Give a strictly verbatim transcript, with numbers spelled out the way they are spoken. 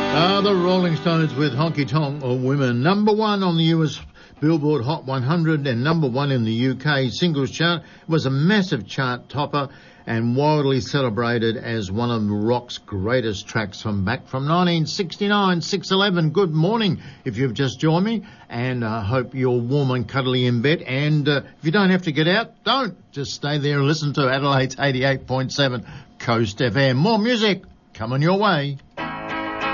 Ah, the Rolling Stones with Honky Tonk or Women. Number one on the U S Billboard Hot one hundred and number one in the U K singles chart. It was a massive chart topper and widely celebrated as one of rock's greatest tracks from back from nineteen sixty-nine, six eleven. Good morning if you've just joined me, and I uh, hope you're warm and cuddly in bed. And uh, if you don't have to get out, don't. Just stay there and listen to Adelaide's eighty-eight point seven Coast F M. More music coming your way.